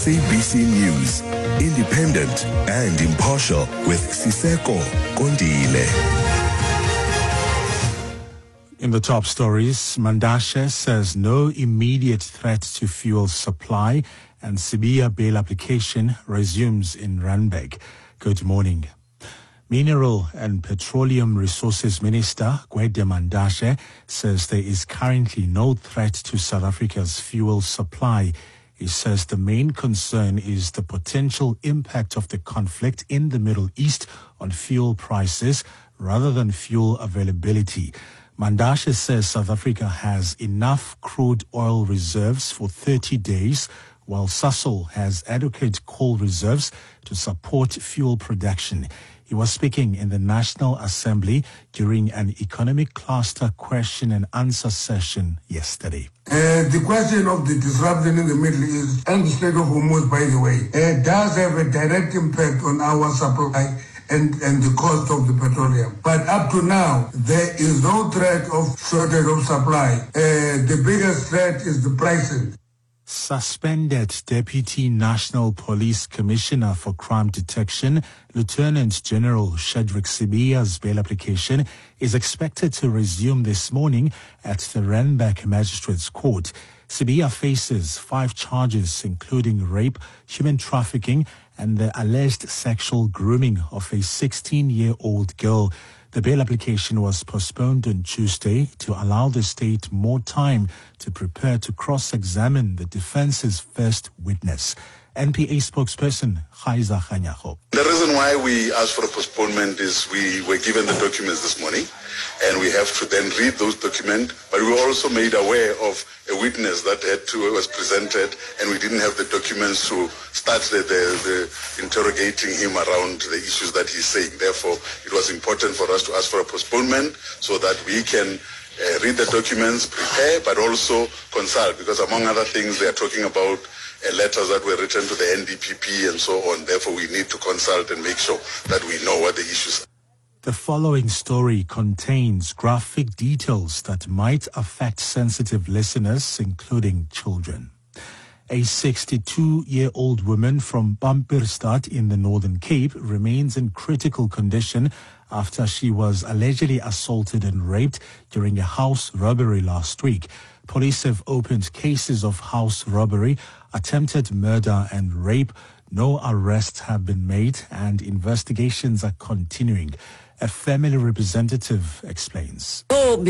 SABC News, independent and impartial with Siseko Kondile. In the top stories, Mandashe says no immediate threat to fuel supply and Sibiya bail application resumes in Randburg. Good morning. Mineral and Petroleum Resources Minister Gwede Mandashe says there is currently no threat to South Africa's fuel supply. He says the main concern is the potential impact of the conflict in the Middle East on fuel prices rather than fuel availability. Mandashe says South Africa has enough crude oil reserves for 30 days, while Sasol has adequate coal reserves to support fuel production. He was speaking in the National Assembly during an economic cluster question and answer session yesterday. The question of the disruption in the Middle East and the Strait of Hormuz, by the way, does have a direct impact on our supply and the cost of the petroleum. But up to now, there is no threat of shortage of supply. The biggest threat is the pricing. Suspended Deputy National Police Commissioner for Crime Detection, Lieutenant General Shadrack Sibiya's bail application is expected to resume this morning at the Randburg Magistrates Court. Sibiya faces 5 charges, including rape, human trafficking, and the alleged sexual grooming of a 16-year-old girl. The bail application was postponed on Tuesday to allow the state more time to prepare to cross-examine the defense's first witness. NPA spokesperson Khaiza Khanyago. The reason why we asked for a postponement is we were given the documents this morning and we have to then read those documents, but we were also made aware of a witness that was presented and we didn't have the documents to start the interrogating him around the issues that he's saying. Therefore, it was important for us to ask for a postponement so that we can read the documents, prepare, but also consult, because among other things, they are talking about letters that were written to the NDPP and so on. Therefore, we need to consult and make sure that we know what the issues are. The following story contains graphic details that might affect sensitive listeners, including children. A 62-year-old woman from Pampierstad in the Northern Cape remains in critical condition after she was allegedly assaulted and raped during a house robbery last week. Police have opened cases of house robbery, attempted murder and rape. No arrests have been made and investigations are continuing. A family representative explains.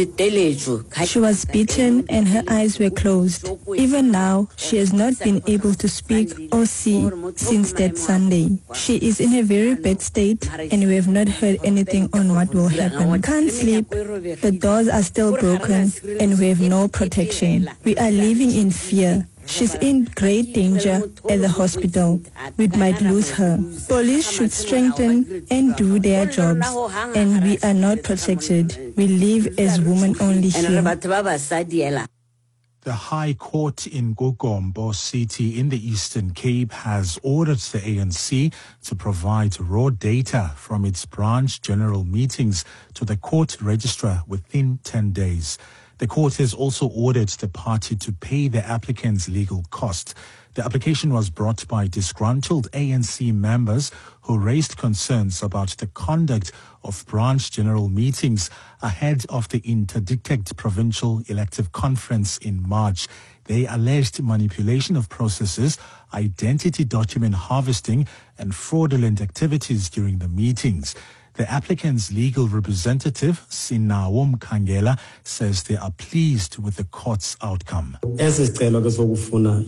She was beaten and her eyes were closed. Even now, she has not been able to speak or see since that Sunday. She is in a very bad state and we have not heard anything on what will happen. Can't sleep. The doors are still broken and we have no protection. We are living in fear. She's in great danger at the hospital. We might lose her. Police should strengthen and do their jobs, and we are not protected. We live as women only here. The High Court in Gogombo City in the Eastern Cape has ordered the ANC to provide raw data from its branch general meetings to the court registrar within 10 days. The court has also ordered the party to pay the applicant's legal costs. The application was brought by disgruntled ANC members who raised concerns about the conduct of branch general meetings ahead of the interdicted provincial elective conference in March. They alleged manipulation of processes, identity document harvesting, and fraudulent activities during the meetings. The applicant's legal representative, Sinawom Kangela, says they are pleased with the court's outcome. Esicelo ke sokufuna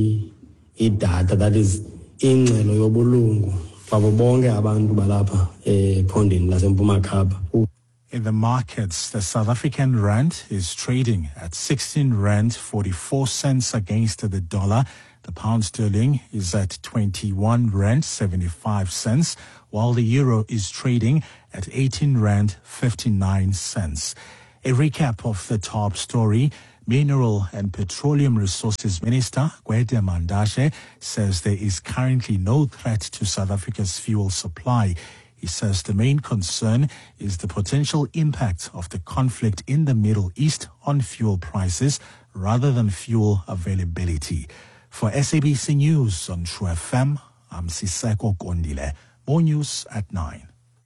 idata, that is ingxelo yobulungu babo bonke abantu balapha ephondeni laseMpuma Kapa. In the markets, the South African rand is trading at 16 rand 44 cents against the dollar. The pound sterling is at 21 rand 75 cents, while the euro is trading at 18 rand 59 cents. A recap of the top story. Mineral and Petroleum Resources Minister Gwede Mandashe says there is currently no threat to South Africa's fuel supply. He says the main concern is the potential impact of the conflict in the Middle East on fuel prices rather than fuel availability. For SABC News on True FM, I'm Siseko Kondile. More news at 9.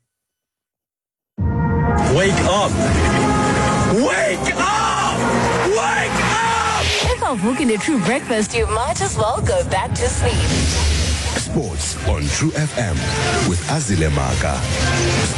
Wake up! Wake up! Wake up! If I'm booking a true breakfast, you might as well go back to sleep. Sports on True FM with Azile Maka.